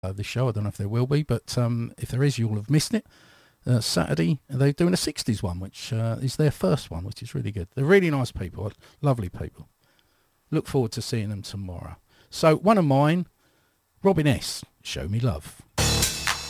this show. I don't know if there will be, but if there is, you'll have missed it. Saturday, they're doing a 60s one, which is their first one, which is really good. They're really nice people, lovely people. Look forward to seeing them tomorrow. So one of mine, Robin S., Show Me Love.